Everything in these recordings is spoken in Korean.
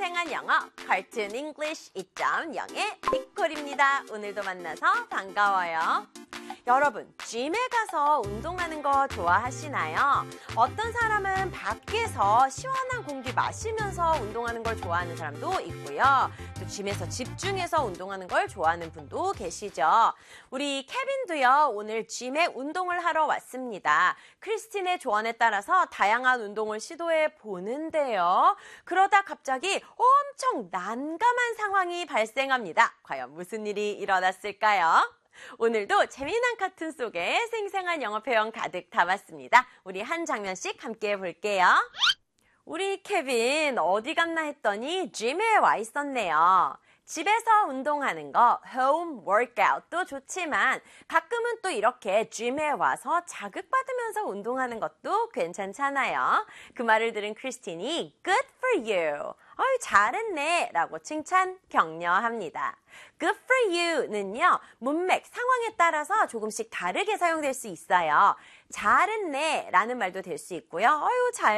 생생한 영어 Cartoon English 2.0의 니콜입니다. 오늘도 만나서 반가워요. 여러분, 짐에 가서 운동하는 거 좋아하시나요? 어떤 사람은 밖에서 시원한 공기 마시면서 운동하는 걸 좋아하는 사람도 있고요. 또 짐에서 집중해서 운동하는 걸 좋아하는 분도 계시죠. 우리 케빈도요, 오늘 짐에 운동을 하러 왔습니다. 크리스틴의 조언에 따라서 다양한 운동을 시도해 보는데요. 그러다 갑자기 엄청 난감한 상황이 발생합니다. 과연 무슨 일이 일어났을까요? 오늘도 재미난 카툰 속에 생생한 영어 표현 가득 담았습니다. 우리 한 장면씩 함께 볼게요. 우리 케빈 어디 갔나 했더니 짐에 와 있었네요. 집에서 운동하는 거, home workout도 좋지만 가끔은 또 이렇게 짐에 와서 자극받으면서 운동하는 것도 괜찮잖아요. 그 말을 들은 크리스틴이 good for you. 잘했네 라고 칭찬 격려합니다. Good for you는요, 문맥, 상황에 따라서 조금씩 다르게 사용될 수 있어요. 잘했네 라는 말도 될 수 있고요.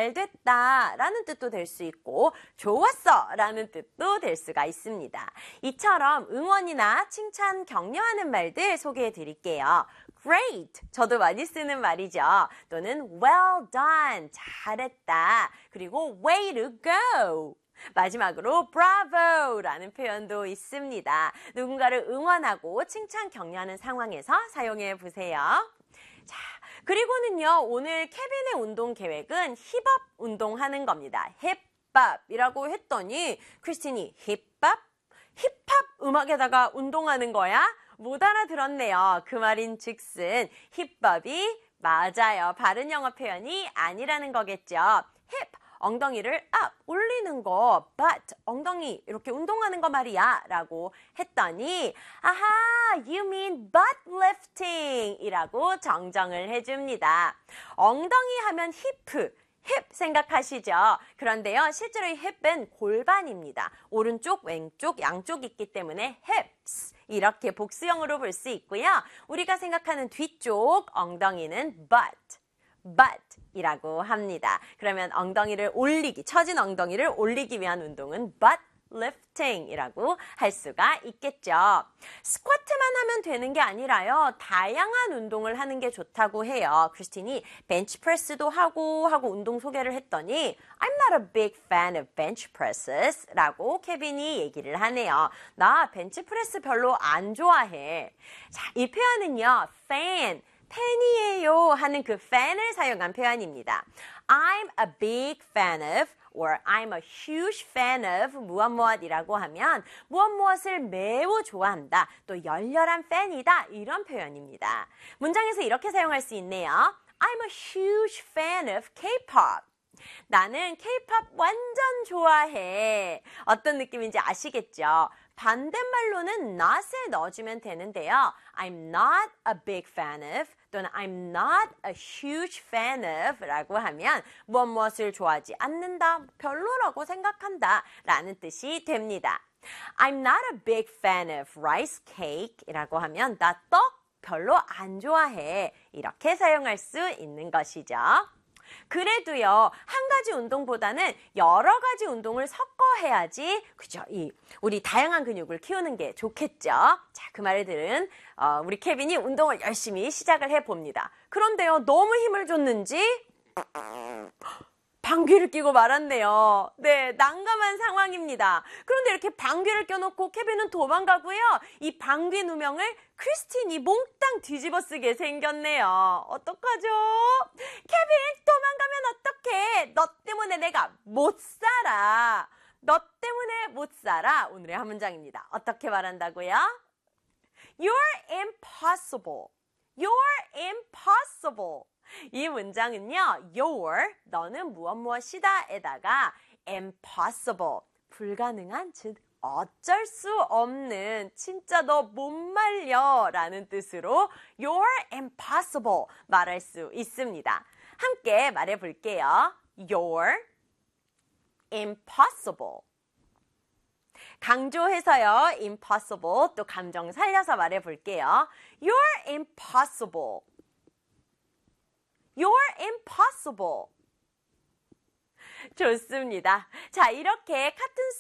잘됐다 라는 뜻도 될 수 있고, 좋았어 라는 뜻도 될 수가 있습니다. 이처럼 응원이나 칭찬, 격려하는 말들 소개해 드릴게요. Great! 저도 많이 쓰는 말이죠. 또는 well done! 잘했다. 그리고 way to go! 마지막으로 bravo! 라는 표현도 있습니다. 누군가를 응원하고 칭찬 격려하는 상황에서 사용해 보세요. 자, 그리고는요, 오늘 케빈의 운동 계획은 힙업 운동하는 겁니다. 힙합이라고 했더니 크리스틴이 힙합? 힙합 음악에다가 운동하는 거야? 못 알아들었네요. 그 말인 즉슨 힙합이 맞아요. 바른 영어 표현이 아니라는 거겠죠. 힙, 엉덩이를 up, 올리는 거, butt, 엉덩이 이렇게 운동하는 거 말이야 라고 했더니 아하, you mean butt lifting 이라고 정정을 해줍니다. 엉덩이 하면 힙 생각하시죠? 그런데요, 실제로 이 힙은 골반입니다. 오른쪽, 왼쪽, 양쪽 있기 때문에 hips 이렇게 복수형으로 볼 수 있고요. 우리가 생각하는 뒤쪽 엉덩이는 butt이라고 합니다. 그러면 엉덩이를 올리기, 처진 엉덩이를 올리기 위한 운동은 butt lifting이라고 할 수가 있겠죠. 스쿼트만 하면 되는 게 아니라요, 다양한 운동을 하는 게 좋다고 해요. 크리스틴이 벤치프레스도 하고 운동 소개를 했더니 I'm not a big fan of bench presses 라고 케빈이 얘기를 하네요. 나 벤치프레스 별로 안 좋아해. 자, 이 표현은요, 팬이에요 하는 그 fan을 사용한 표현입니다. I'm a big fan of or I'm a huge fan of 무엇이라고 하면 무엇을 매우 좋아한다, 또 열렬한 팬이다 이런 표현입니다. 문장에서 이렇게 사용할 수 있네요. I'm a huge fan of K-pop. 나는 K-pop 완전 좋아해. 어떤 느낌인지 아시겠죠? 반대말로는 not을 넣어주면 되는데요. I'm not a big fan of 또는 I'm not a huge fan of 라고 하면 무엇을 좋아하지 않는다, 별로라고 생각한다 라는 뜻이 됩니다. I'm not a big fan of rice cake 이라고 하면 나 떡 별로 안 좋아해. 이렇게 사용할 수 있는 것이죠. 그래도요, 한 가지 운동보다는 여러 가지 운동을 섞어 해야지, 그죠? 우리 다양한 근육을 키우는 게 좋겠죠? 자, 그 말을 들은 우리 케빈이 운동을 열심히 시작을 해봅니다. 그런데요, 너무 힘을 줬는지 방귀를 뀌고 말았네요. 네, 난감한 상황입니다. 그런데 이렇게 방귀를 껴놓고 케빈은 도망가고요. 이 방귀 누명을 크리스틴이 몽땅 뒤집어 쓰게 생겼네요. 어떡하죠? 케빈, 도망가면 어떡해? 너 때문에 내가 못 살아. 너 때문에 못 살아. 오늘의 한 문장입니다. 어떻게 말한다고요? You're impossible. You're impossible. 이 문장은요, your, 너는 무엇이다 에다가 impossible, 불가능한, 즉 어쩔 수 없는, 진짜 너 못 말려 라는 뜻으로 you're impossible 말할 수 있습니다. 함께 말해 볼게요. You're impossible. 강조해서요, impossible, 또 감정 살려서 말해 볼게요. You're impossible. You're impossible. 좋습니다. 자, 이렇게 카툰